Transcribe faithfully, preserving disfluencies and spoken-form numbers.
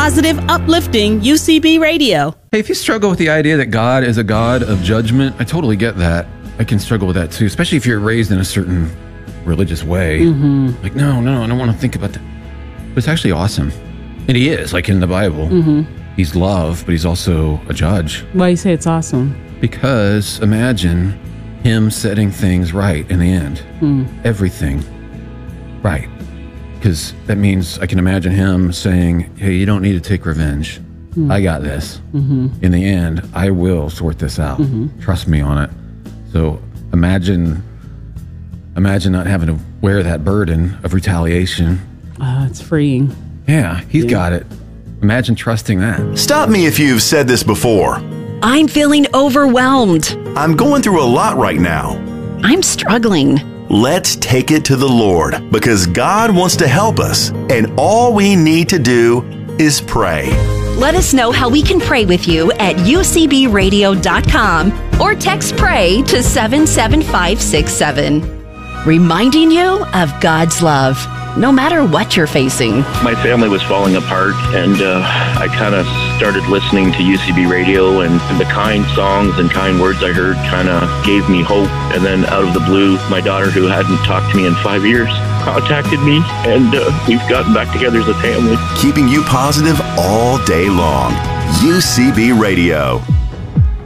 positive, uplifting U C B Radio. Hey, if you struggle with the idea that God is a God of judgment, I totally get that. I can struggle with that too, especially if you're raised in a certain religious way. Mm-hmm. Like, no, no, I don't want to think about that. But it's actually awesome. And he is, like in the Bible. Mm-hmm. He's love, but he's also a judge. Why do you say it's awesome? Because imagine him setting things right in the end. Mm. Everything right. Because that means I can imagine him saying, hey, you don't need to take revenge. Mm. I got this. Mm-hmm. In the end, I will sort this out. Mm-hmm. Trust me on it. So imagine imagine not having to wear that burden of retaliation. Ah, uh, it's freeing. Yeah, he's yeah. got it. Imagine trusting that. Stop me if you've said this before. I'm feeling overwhelmed. I'm going through a lot right now. I'm struggling. Let's take it to the Lord, because God wants to help us, and all we need to do is pray. Let us know how we can pray with you at U C B radio dot com or text PRAY to seven seven five six seven. Reminding you of God's love, no matter what you're facing. My family was falling apart, and uh, I kind of started listening to U C B Radio, and the kind songs and kind words I heard kind of gave me hope. And then out of the blue, my daughter, who hadn't talked to me in five years, contacted me, and uh, we've gotten back together as a family. Keeping you positive all day long. U C B Radio.